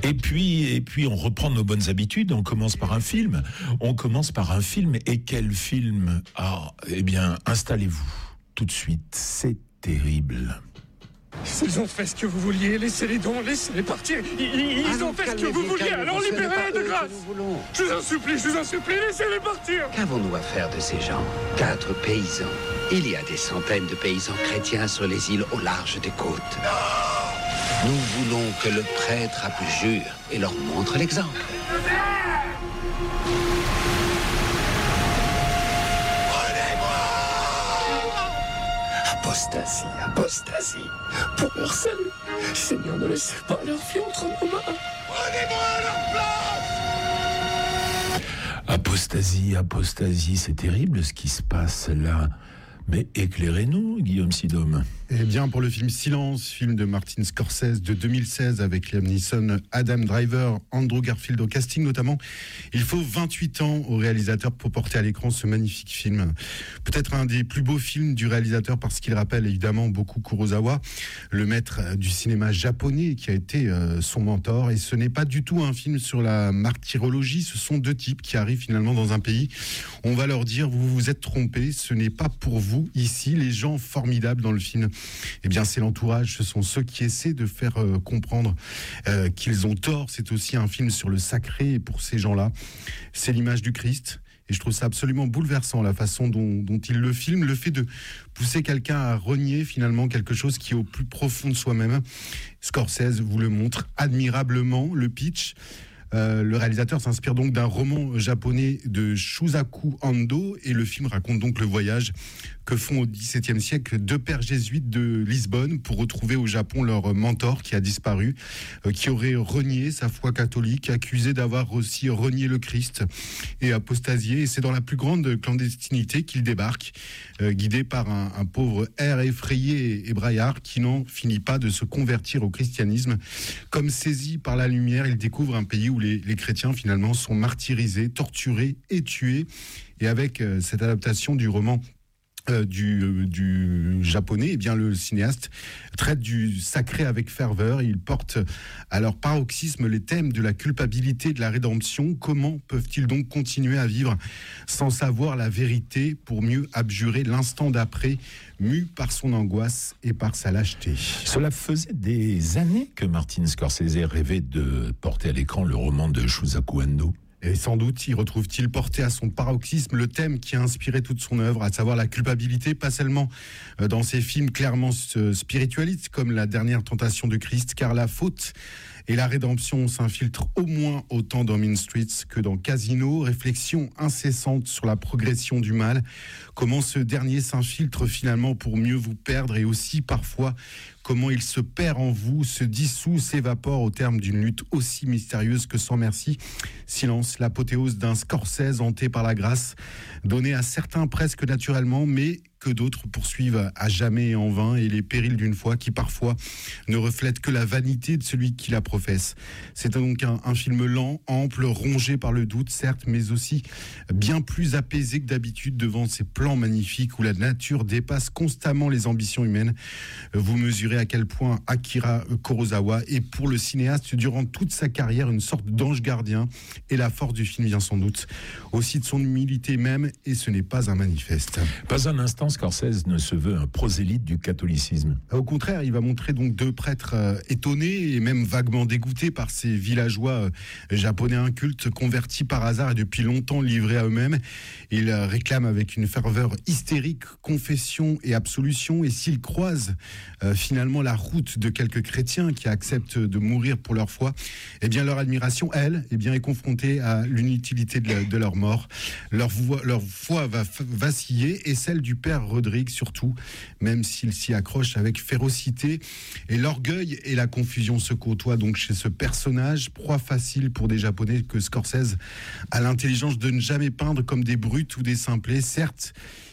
Et puis, on reprend nos bonnes habitudes. On commence par un film. Et quel film? Eh bien, installez-vous tout de suite. C'est terrible. Ils ont fait ce que vous vouliez, laissez-les donc, laissez-les partir. Ils ont fait ce que vous vouliez, alors libérez-les de grâce. Je vous en supplie, laissez-les partir. Qu'avons-nous à faire de ces gens? 4 paysans. Il y a des centaines de paysans chrétiens sur les îles au large des côtes. Non. Nous voulons que le prêtre abjure et leur montre l'exemple. Apostasie, apostasie, pour leur salut. Seigneur, ne laissez pas leur vie entre nos mains. Prenez-moi à leur place. Apostasie, c'est terrible ce qui se passe là. Mais éclairez-nous, Guillaume Sidôme. Eh bien, pour le film Silence, film de Martin Scorsese de 2016 avec Liam Neeson, Adam Driver, Andrew Garfield au casting notamment, il faut 28 ans au réalisateur pour porter à l'écran ce magnifique film. Peut-être un des plus beaux films du réalisateur parce qu'il rappelle évidemment beaucoup Kurosawa, le maître du cinéma japonais qui a été son mentor. Et ce n'est pas du tout un film sur la martyrologie, ce sont 2 types qui arrivent finalement dans un pays. On va leur dire, vous vous êtes trompés, ce n'est pas pour vous ici. Les gens formidables dans le film, eh bien c'est l'entourage, ce sont ceux qui essaient de faire comprendre qu'ils ont tort. C'est aussi un film sur le sacré, et pour ces gens-là, c'est l'image du Christ. Et je trouve ça absolument bouleversant, la façon dont il le filme, le fait de pousser quelqu'un à renier finalement quelque chose qui est au plus profond de soi-même. Scorsese vous le montre admirablement, le pitch. Le réalisateur s'inspire donc d'un roman japonais de Shusaku Ando et le film raconte donc le voyage que font au XVIIe siècle 2 pères jésuites de Lisbonne pour retrouver au Japon leur mentor qui a disparu, qui aurait renié sa foi catholique, accusé d'avoir aussi renié le Christ et apostasié. Et c'est dans la plus grande clandestinité qu'il débarque, guidé par un pauvre air effrayé et braillard qui n'en finit pas de se convertir au christianisme. Comme saisi par la lumière, il découvre un pays où les chrétiens finalement sont martyrisés, torturés et tués. Et avec cette adaptation du roman du japonais, eh bien le cinéaste traite du sacré avec ferveur. Il porte à leur paroxysme les thèmes de la culpabilité et de la rédemption. Comment peuvent-ils donc continuer à vivre sans savoir la vérité pour mieux abjurer l'instant d'après, mu par son angoisse et par sa lâcheté? Cela faisait des années que Martin Scorsese rêvait de porter à l'écran le roman de Shusaku Ando. Et sans doute y retrouve-t-il porté à son paroxysme le thème qui a inspiré toute son œuvre, à savoir la culpabilité, pas seulement dans ses films clairement spiritualistes comme La dernière tentation de Christ, car la faute et la rédemption s'infiltrent au moins autant dans Mean Streets que dans Casino. Réflexion incessante sur la progression du mal, comment ce dernier s'infiltre finalement pour mieux vous perdre, et aussi parfois comment il se perd en vous, se dissout, s'évapore au terme d'une lutte aussi mystérieuse que sans merci. Silence, l'apothéose d'un Scorsese hanté par la grâce, donnée à certains presque naturellement, mais que d'autres poursuivent à jamais et en vain, et les périls d'une foi qui parfois ne reflète que la vanité de celui qui la professe. C'est donc un film lent, ample, rongé par le doute, certes, mais aussi bien plus apaisé que d'habitude devant ces plans magnifiques où la nature dépasse constamment les ambitions humaines. Vous mesurez à quel point Akira Kurosawa est pour le cinéaste durant toute sa carrière une sorte d'ange gardien, et la force du film vient sans doute aussi de son humilité même, et ce n'est pas un manifeste. Pas un instant Scorsese ne se veut un prosélyte du catholicisme. Au contraire, il va montrer donc 2 prêtres étonnés et même vaguement dégoûtés par ces villageois japonais incultes, convertis par hasard et depuis longtemps livrés à eux-mêmes. Il réclame avec une ferveur hystérique confession et absolution, et s'ils croisent finalement la route de quelques chrétiens qui acceptent de mourir pour leur foi, eh bien leur admiration, elle, eh bien, est confrontée à l'inutilité de leur mort. Leur foi va vaciller, et celle du père Rodrigue surtout, même s'il s'y accroche avec férocité. Et l'orgueil et la confusion se côtoient donc chez ce personnage, proie facile pour des Japonais que Scorsese a l'intelligence de ne jamais peindre comme des brutes ou des simplets. Certes,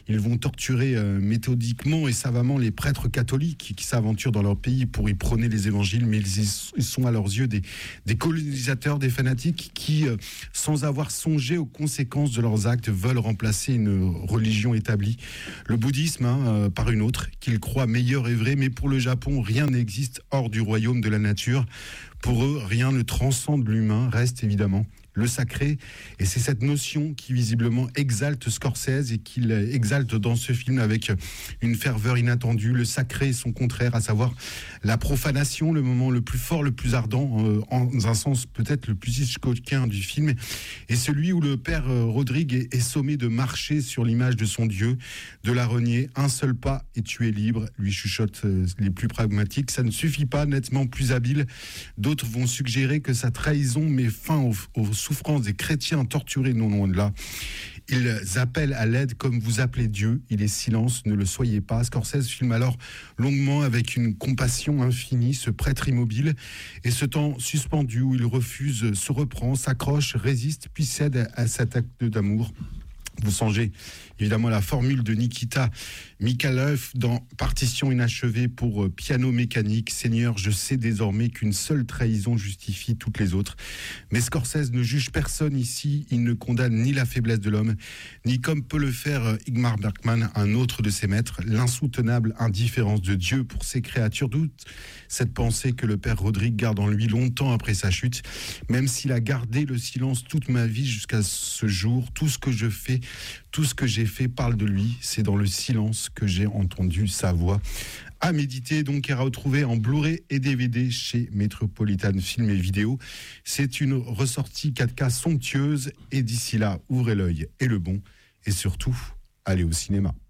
Ils vont torturer méthodiquement et savamment les prêtres catholiques qui s'aventurent dans leur pays pour y prôner les évangiles, mais ils sont à leurs yeux des colonisateurs, des fanatiques qui, sans avoir songé aux conséquences de leurs actes, veulent remplacer une religion établie, le bouddhisme, par une autre, qu'ils croient meilleure et vraie. Mais pour le Japon, rien n'existe hors du royaume de la nature. Pour eux, rien ne transcende l'humain, reste évidemment le sacré, et c'est cette notion qui visiblement exalte Scorsese et qu'il exalte dans ce film avec une ferveur inattendue. Le sacré et son contraire, à savoir la profanation, le moment le plus fort, le plus ardent, en un sens peut-être le plus hitchcockien du film, et celui où le père Rodrigue est sommé de marcher sur l'image de son Dieu, de la renier. Un seul pas et tu es libre, lui chuchote les plus pragmatiques. Ça ne suffit pas, nettement plus habile. D'autres vont suggérer que sa trahison met fin aux souffrances des chrétiens torturés, non loin de là. Ils appellent à l'aide comme vous appelez Dieu. Il est silence, ne le soyez pas. Scorsese filme alors longuement avec une compassion infinie ce prêtre immobile, et ce temps suspendu où il refuse, se reprend, s'accroche, résiste, puis cède à cet acte d'amour. Vous songez évidemment à la formule de Nikita Mikhaïlov dans Partition inachevée pour piano mécanique. Seigneur, je sais désormais qu'une seule trahison justifie toutes les autres. Mais Scorsese ne juge personne ici. Il ne condamne ni la faiblesse de l'homme, ni, comme peut le faire Ingmar Bergman, un autre de ses maîtres, l'insoutenable indifférence de Dieu pour ses créatures. Doute cette pensée que le père Rodrigue garde en lui longtemps après sa chute. Même s'il a gardé le silence toute ma vie jusqu'à ce jour, tout ce que je fais, tout ce que j'ai fait parle de lui. C'est dans le silence que j'ai entendu sa voix. À méditer, donc, et à retrouver en Blu-ray et DVD chez Metropolitan Film et Vidéo. C'est une ressortie 4K somptueuse, et d'ici là, ouvrez l'œil et le bon, et surtout, allez au cinéma.